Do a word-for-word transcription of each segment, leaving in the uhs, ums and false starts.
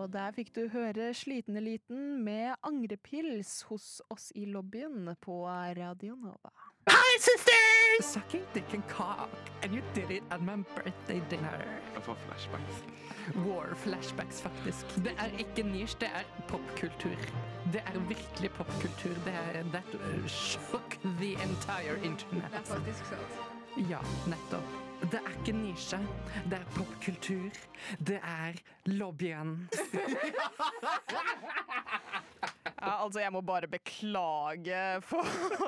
og der fikk du høre Sliten Eliten med angrepils hos oss i lobbyen på Radio Nova. Hi sisters! Sucking dick and cock, and you did it at my birthday dinner. Jeg får flashbacks. War flashbacks, faktisk. Det er ikke niche, det er popkultur. Det er virkelig popkultur. Det er that shook the entire internet. Det er faktisk sant. Ja, nettopp. Det er ikke nisje, det er popkultur. Det er lobbyen. Ja, altså jeg må bare beklage for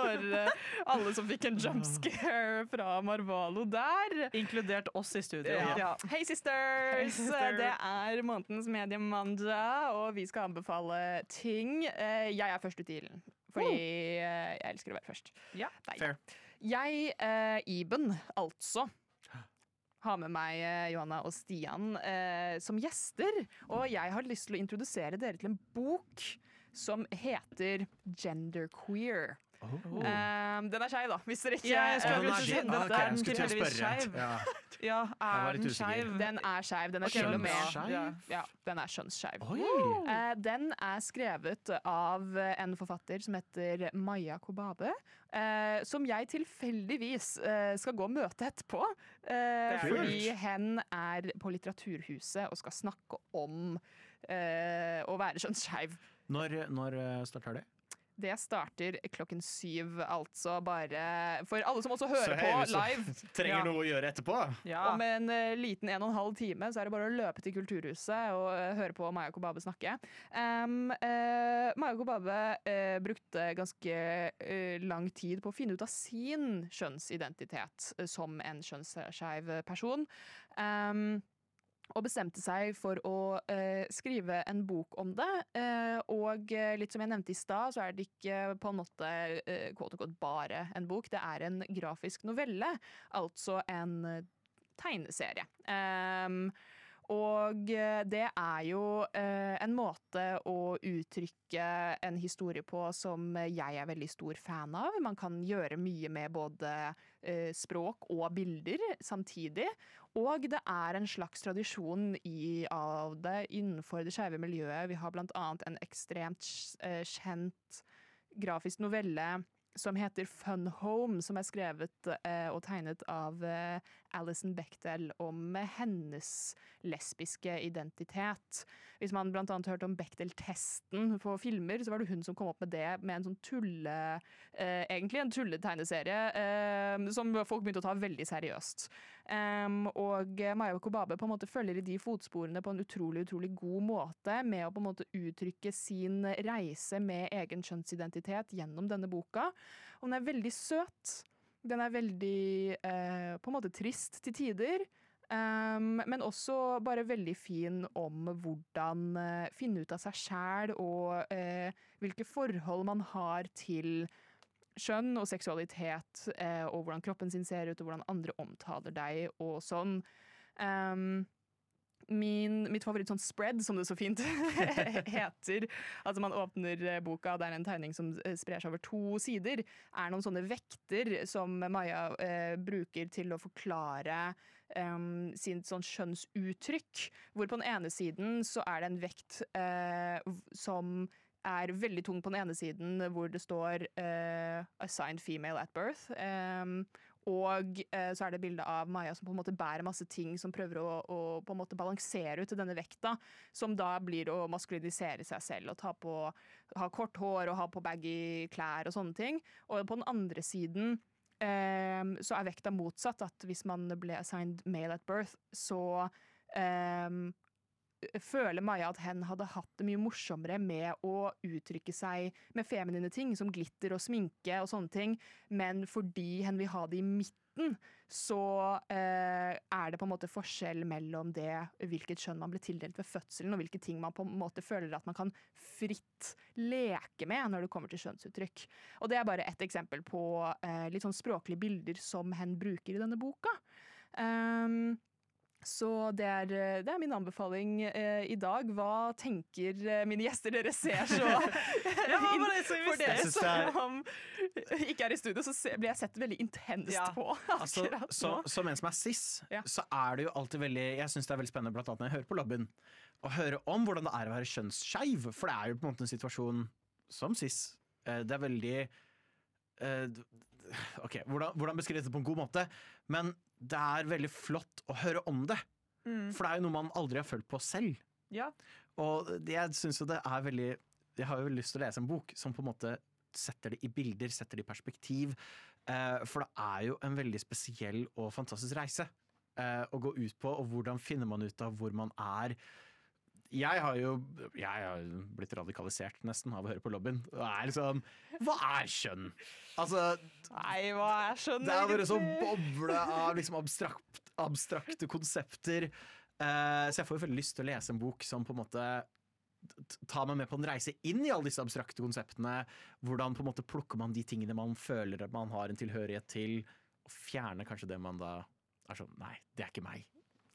alle som fikk en jumpscare fra Marvalo der. Inkludert oss i studio. Ja. Ja. Hei sisters! sister. Det er månedens mediemandag, og vi skal anbefale ting. Jeg er først ut i ilden, fordi jeg elsker å være først. Ja, Nei. fair. Jeg, eh, Iben, altså, har med meg eh, Johanna og Stian eh, som gjester, og jeg har lyst til å introdusere dere til en bok som heter Genderqueer. Oh. Um, den er skeiv, da, hvis dere ikke Ja, jeg skulle eh, akkurat skjønne Ah, dette. ok, Er jeg den skulle til å tilfeldigvis spørre. skeiv? Ja. Ja, var er litt den usikker. skeiv? Den er skeiv. Den er Ok, til og med skjønnsskeiv? ja, ja, den er skjønnsskeiv. Oi! Eh, den er skrevet av en forfatter som heter Maya Kobabe, eh, som jeg tilfeldigvis eh, skal gå og møte etterpå. Eh, Kult. fordi hen er på Litteraturhuset og skal snakke om eh, å være skjønnsskeiv. Når, når eh, starter det? Det starter klokken syv, altså bare for alle som også hører Så på hei, hvis du live. trenger Ja. noe å gjøre etterpå. Ja. Om en eh, liten en og en halv time så er det bare å løpe til Kulturhuset og eh, høre på Maya Kobabe snakke. Um, eh, Maya Kobabe eh, brukte ganske eh, lang tid på å finne ut av sin kjønnsidentitet eh, som en kjønnsskeiv person. Um, og bestemte seg for å eh, skrive en bok om det. Eh, og eh, litt som jeg nevnte i stad, så er det ikke på en måte eh, quote unquote bare en bok. Det er en grafisk novelle, altså en eh, tegneserie. Um, og eh, det er jo eh, en måte å uttrykke en historie på som jeg er veldig stor fan av. Man kan gjøre mye med både eh, språk og bilder samtidig. Og det er en slags tradisjon i, av det innenfor det skeive miljøet. Vi har blant annet en ekstremt eh, kjent grafisk novelle som heter Fun Home, som er skrevet eh, og tegnet av eh, Alison Bechdel om hennes lesbiske identitet. Hvis man blant annet hørte om Bechdel-testen på filmer, så var det hun som kom opp med det, med en sånn tulle, eh, egentlig en tulletegneserie, eh, som folk begynte å ta veldig seriøst. Um, og Maya Kobabe på en måte følger i de fotsporene på en utrolig, utrolig god måte, med å på en måte uttrykke sin reise med egen kjønnsidentitet gjennom denne boka. Og den er veldig søt. Den er veldig eh, på en måte trist til tider. Um, men også bare veldig fin om hvordan uh, finne ut av seg selv og uh, hvilke forhold man har til skjønn og seksualitet, uh, og hvordan kroppen sin ser ut, og hvordan andre omtaler deg og sånn. Um, Min, mitt favoritt sånn spread, som det så fint heter, altså man åpner boka, det er en tegning som sprer seg over to sider, er noen sånne vekter som Maya eh, bruker til å forklare um, sin sånn skjønnsuttrykk, hvor på den ene siden så er det en vekt eh, som er veldig tung på den ene siden, hvor det står uh, assigned female at birth, um, og uh, så er det bildet av Maya som på en måte bærer masse ting som prøver å, å på en måte balansere ut denne vekta, som da blir å maskulinisere seg selv og ta på, ha kort hår og ha på baggy klær og sånne ting. Og på den andre siden um, så er vekta motsatt, at hvis man ble assigned male at birth, så um, føler Maya at hen hadde hatt det mye morsommere med å uttrykke seg med feminine ting, som glitter og sminke og sånne ting, men fordi hen vil ha det i midten, så eh, er det på en måte forskjell mellom det, hvilket kjønn man ble tildelt ved fødselen, og hvilke ting man på en måte føler at man kan fritt leke med når det kommer til kjønnsuttrykk. Og det er bare ett eksempel på eh, litt sånn språklige bilder som hen bruker i denne boka. Um, Så det er, det er min anbefaling eh, i dag. Hva tenker eh, mine gjester dere ser så Ja, hva var det som For visste? dere Jeg synes det er- som ikke er i studio, så se, blir jeg sett veldig intenst Ja. på Altså, akkurat så, nå. som en som er cis, Ja. så er det jo alltid veldig Jeg synes det er veldig spennende blant annet når jeg hører på Lobbyen, å høre om hvordan det er å være kjønnsskeiv. For det er jo på en måte en situasjon som cis. Eh, Det er veldig eh, Ok, hvordan, hvordan beskrive det på en god måte? Men det er veldig flott å høre om det. Mm. For det er jo noe man aldri har følt på selv. Ja. Og det- jeg synes jo det er veldig Jeg har jo veldig lyst til å lese en bok som på en måte setter det i bilder, setter det i perspektiv. Eh, for det er jo en veldig spesiell og fantastisk reise eh, å gå ut på, og hvordan finner man ut av hvor man er. Jeg har jo jeg har blitt radikalisert nesten av å høre på Lobbyen. Det er liksom Hva er kjønn? Altså, Nei, hva er skjønn det er bare så boble av liksom abstrakt, abstrakte konsepter. Eh, så jeg får jo veldig lyst til å lese en bok som på en måte t- tar meg med på en reise inn i alle disse abstrakte konseptene. Hvordan på en måte plukker man de tingene man føler at man har en tilhørighet til, og fjerner kanskje det man da er sånn Nei, det er ikke meg.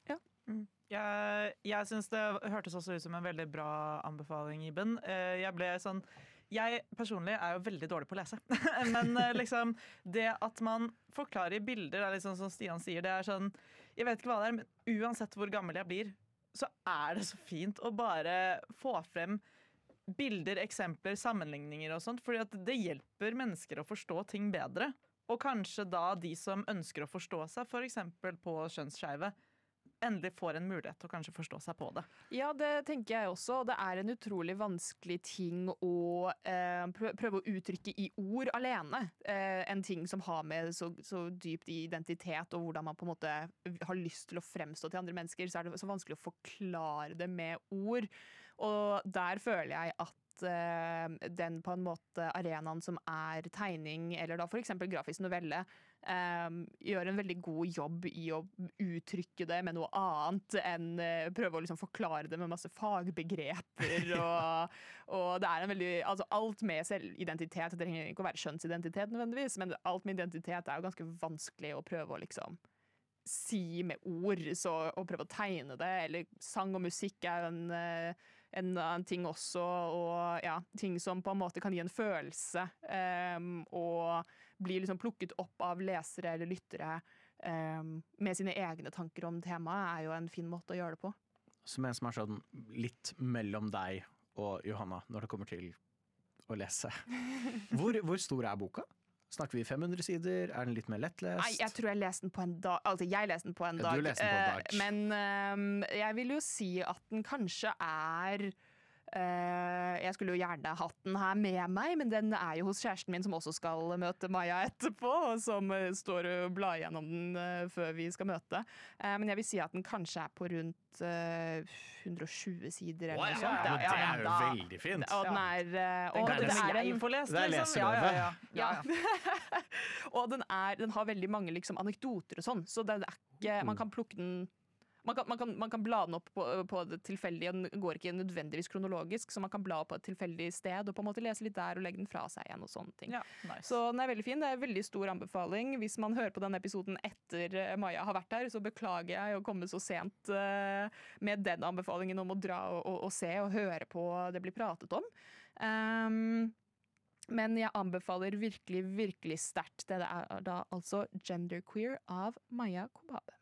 Jeg, jeg syns det hørtes også ut som en veldig bra anbefaling, Iben. Eh, Jeg ble sånn Jeg personlig er jo veldig dårlig på å lese. Men eh, liksom det at man forklarer i bilder, er liksom som Stian sier, det er sånn Jeg vet ikke hva det er, men uansett hvor gammel jeg blir, så er det så fint å bare få frem bilder, eksempler, sammenligninger og sånt, fordi at det hjelper mennesker å forstå ting bedre. Og kanskje da de som ønsker å forstå seg, for eksempel på kjønnsskeive, endelig får en mulighet til å kanskje forstå seg på det. Ja, det tenker jeg også. Det er en utrolig vanskelig ting å eh, prø- prøve å uttrykke i ord alene. Eh, en ting som har med så, så dypt i identitet og hvordan man på en måte har lyst til å fremstå til andre mennesker, så er det så vanskelig å forklare det med ord. Og der føler jeg at eh, den på en måte arenaen som er tegning, eller da for eksempel grafisk novelle, Um, gjør en veldig god jobb i å uttrykke det med noe annet enn uh, prøve å liksom forklare det med masse fagbegreper. og, og det er en veldig, altså alt med selvidentitet, det trenger ikke å være kjønnsidentitet nødvendigvis, men alt med identitet er jo ganske vanskelig å prøve å liksom si med ord, så å prøve å tegne det, eller sang og musikk er jo en uh, en annen ting også, og ja, ting som på en måte kan gi en følelse, um, og blir liksom plukket opp av lesere eller lyttere um, med sine egne tanker om temaet, er jo en fin måte å gjøre det på. Som en som er sånn litt mellom deg og Johanna når det kommer til å lese. Hvor, hvor stor er boka? Snakker vi fem hundre sider? Er den litt mer lettlest? Nei, jeg tror jeg leste den på en dag. Altså, jeg leste den på en Ja, dag. du leste den på en dag. Eh, men um, jeg vil jo si at den kanskje er eh, Jeg skulle jo gjerne hatt den her med meg, men den er jo hos kjæresten min, som også skal møte Maja etterpå, og som eh, står og blar gjennom den eh, før vi skal møte. Eh, men jeg vil si at den kanskje er på rundt eh, hundre og tjue sider eller Å, ja, noe sånt. ja, Ja, ja, det er jo da- veldig fint. Og den er, eh, Den og kan det til og er med en jeg få lest, Det er liksom. Ja, ja, ja. ja, ja. Ja. Og den, er, den har veldig mange liksom, anekdoter og sånn, så det er ikke, man kan plukke den man kan, man, kan, man kan bla den opp på, på det tilfeldige, og den går ikke nødvendigvis kronologisk, så man kan bla opp på et tilfeldig sted og på en måte lese litt der og legge den fra seg igjen og sånne ting. Ja, nice. Så den er veldig fin. Det er en veldig stor anbefaling. Hvis man hører på denne episoden etter eh, Maja har vært der, så beklager jeg å komme så sent uh, med den anbefalingen om å dra og, og, og se og høre på det blir pratet om. Um, men jeg anbefaler virkelig, virkelig sterkt. Det er da altså Genderqueer av Maja Kobabe.